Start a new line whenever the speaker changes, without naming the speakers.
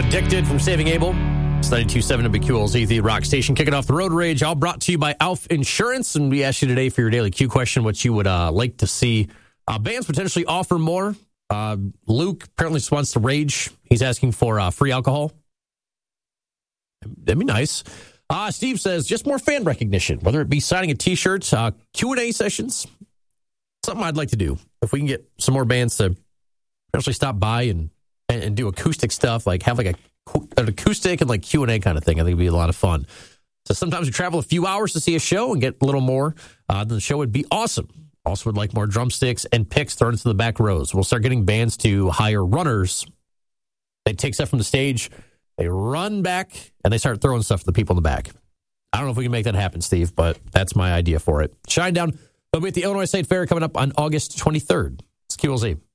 Addicted from Saving Abel. It's 92.7 WQLZ, the rock station. Kicking off the road rage, all brought to you by Alf Insurance. And we asked you today for your daily Q question what you would like to see bands potentially offer more. Luke apparently just wants to rage. He's asking for free alcohol. That'd be nice. Steve says just more fan recognition, whether it be signing a T-shirt, Q&A sessions. Something I'd like to do. If we can get some more bands to actually stop by and do acoustic stuff, like have like an acoustic and like Q&A kind of thing. I think it'd be a lot of fun. So sometimes we travel a few hours to see a show and get a little more. Then the show would be awesome. Also would like more drumsticks and picks thrown into the back rows. We'll start getting bands to hire runners. They take stuff from the stage, they run back, and they start throwing stuff to the people in the back. I don't know if we can make that happen, Steve, but that's my idea for it. Shinedown. They'll be at the Illinois State Fair coming up on August 23rd. It's QLZ.